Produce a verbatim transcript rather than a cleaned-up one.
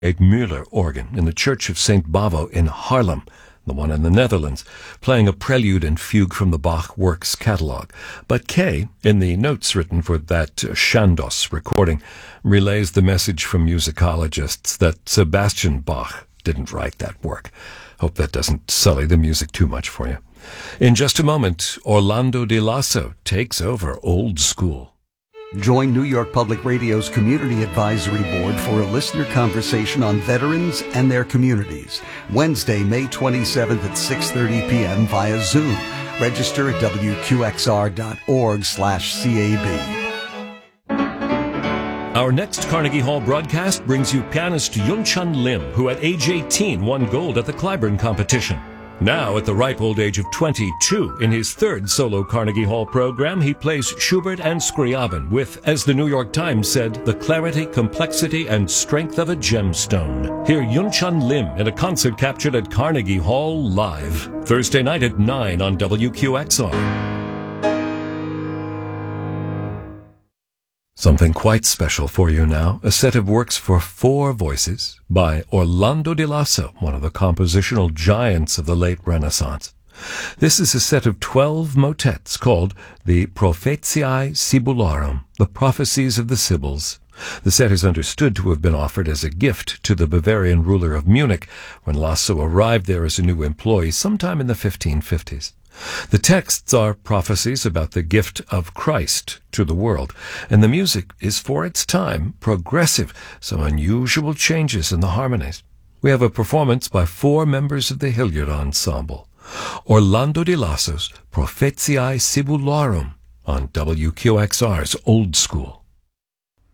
a Müller organ in the Church of Saint Bavo in Haarlem, the one in the Netherlands, playing a prelude and fugue from the Bach Works Catalogue. But Kay, in the notes written for that uh, Chandos recording, relays the message from musicologists that Sebastian Bach didn't write that work. Hope that doesn't sully the music too much for you. In just a moment, Orlando Di Lasso takes over Old School. Join New York Public Radio's Community Advisory Board for a listener conversation on veterans and their communities. Wednesday, May twenty-seventh at six thirty p.m. via Zoom. Register at W Q X R dot org slash C A B. Our next Carnegie Hall broadcast brings you pianist Yunchun Lim, who at age eighteen won gold at the Clyburn competition. Now, at the ripe old age of twenty-two, in his third solo Carnegie Hall program, he plays Schubert and Scriabin with, as the New York Times said, the clarity, complexity, and strength of a gemstone. Hear Yunchun Lim in a concert captured at Carnegie Hall live, Thursday night at nine on W Q X R. Something quite special for you now, a set of works for four voices by Orlando Di Lasso, one of the compositional giants of the late Renaissance. This is a set of twelve motets called the Prophetiae Sibularum, the Prophecies of the Sibyls. The set is understood to have been offered as a gift to the Bavarian ruler of Munich when Lasso arrived there as a new employee sometime in the fifteen fifties. The texts are prophecies about the gift of Christ to the world, and the music is, for its time, progressive, some unusual changes in the harmonies. We have a performance by four members of the Hilliard Ensemble. Orlando Di Lasso's Prophetiae Sibularum on W Q X R's Old School.